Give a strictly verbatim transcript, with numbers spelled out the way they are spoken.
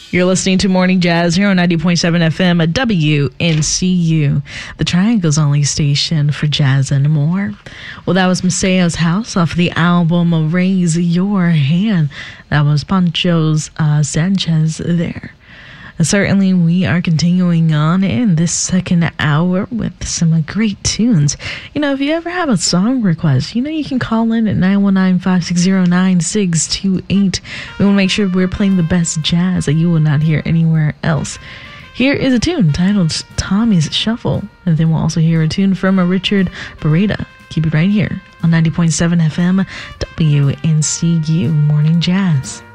You're listening to Morning Jazz here on ninety point seven F M at W N C U, the Triangle's only station for jazz and more. Well, that was Maceo's House off the album Raise Your Hand. That was Pancho's uh, Sanchez there. Certainly, we are continuing on in this second hour with some great tunes. You know, if you ever have a song request, you know, you can call in at nine one nine, five six zero, nine six two eight. We want to make sure we're playing the best jazz that you will not hear anywhere else. Here is a tune titled Tommy's Shuffle, and then we'll also hear a tune from a Richard Beretta. Keep it right here on ninety point seven F M, W N C U Morning Jazz.